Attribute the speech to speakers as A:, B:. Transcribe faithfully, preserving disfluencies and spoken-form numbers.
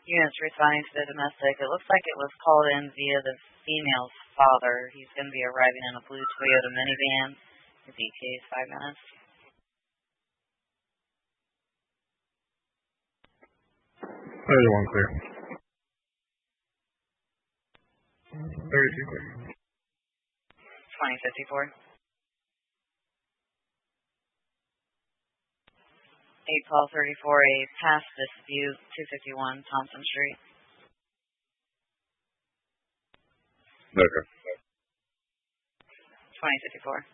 A: Units responding to the domestic. It looks like it was called in via the female's father. He's going to be arriving in a blue Toyota minivan. His E T A is five minutes.
B: thirty-one clear. thirty-two clear.
A: twenty fifty-four. eight twelve thirty-four, a past dispute, two fifty-one Thompson Street.
C: Okay.
A: twenty fifty-four.